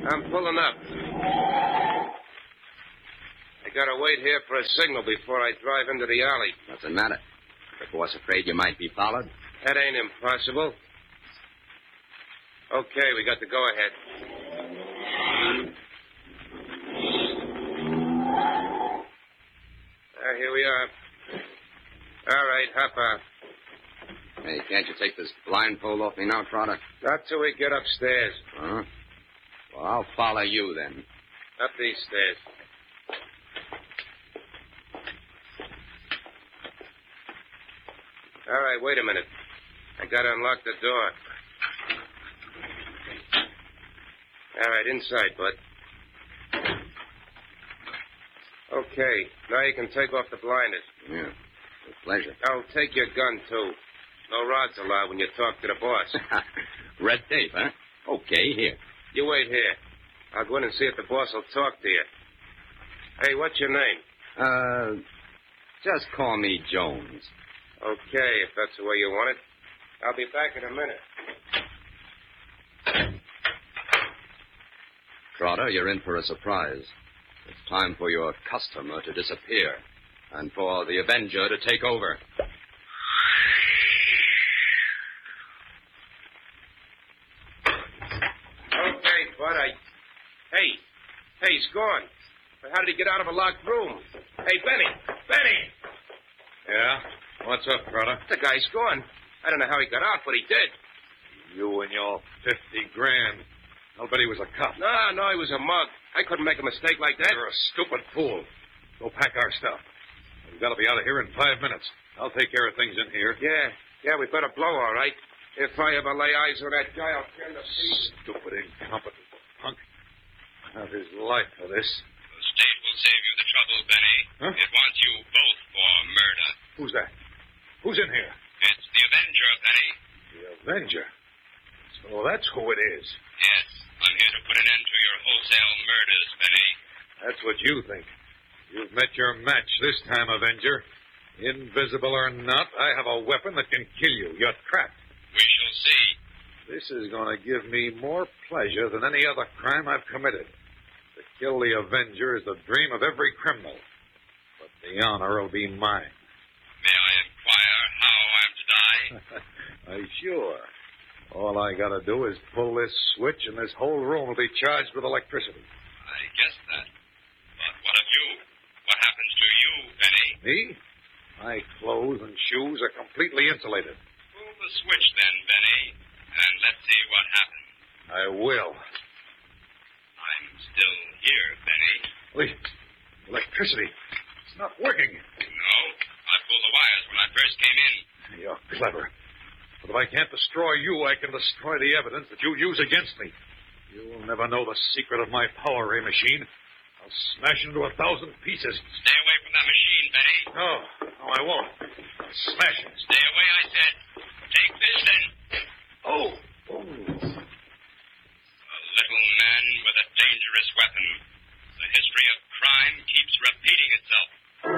I'm pulling up. I gotta wait here for a signal before I drive into the alley. Doesn't matter. The boss afraid you might be followed? That ain't impossible. Okay, we got the go-ahead. Here we are. All right, hop out. Hey, can't you take this blindfold off me now, Trotter? Not till we get upstairs. Huh? Well, I'll follow you then. Up these stairs. All right, wait a minute. I gotta unlock the door. All right, inside, bud. Okay, now you can take off the blinders. Yeah, with pleasure. I'll take your gun, too. No rods allowed when you talk to the boss. Red tape, huh? Okay, here. You wait here. I'll go in and see if the boss will talk to you. Hey, what's your name? Just call me Jones. Okay, if that's the way you want it. I'll be back in a minute. Trotter, you're in for a surprise. It's time for your customer to disappear and for the Avenger to take over. Okay, bud, Hey, he's gone. But how did he get out of a locked room? Hey, Benny! Yeah? What's up, Trotter? The guy's gone. I don't know how he got out, but he did. You and your $50,000. I'll bet he was a cop. No, he was a mug. I couldn't make a mistake like that. You're a stupid fool. Go pack our stuff. We've got to be out of here in 5 minutes. I'll take care of things in here. Yeah, we better blow, all right. If I ever lay eyes on that guy, I'll turn the seat. Stupid, incompetent punk. Have his life for this. The state will save you the trouble, Benny. Huh? It wants you both for murder. Who's that? Who's in here? It's the Avenger, Benny. The Avenger. So that's who it is. Yes, I'm here to put an end to your wholesale murders, Benny. That's what you think. You've met your match this time, Avenger. Invisible or not, I have a weapon that can kill you. You're trapped. We shall see. This is going to give me more pleasure than any other crime I've committed. To kill the Avenger is the dream of every criminal. But the honor will be mine. May I inquire how I'm to die? Sure. All I got to do is pull this switch, and this whole room will be charged with electricity. I guessed that. But what of you? What happens to you, Benny? Me? My clothes and shoes are completely insulated. Pull the switch then, Benny, and let's see what happens. I will. I'm still here, Benny. Wait. Electricity. It's not working. No, I pulled the wires when I first came in. You're clever. But if I can't destroy you, I can destroy the evidence that you use against me. You'll never know the secret of my power ray machine. I'll smash it into 1,000 pieces. Stay away from that machine, Benny. No, I won't. I'll smash it. Stay away, I said. Take this, then.